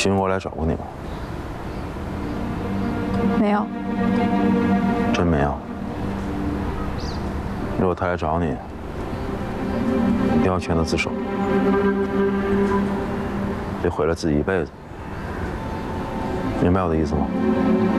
寻我来找过你吗？ 没有。 真没有。如果他来找你，一定要劝他自首，别毁了自己一辈子。明白我的意思吗？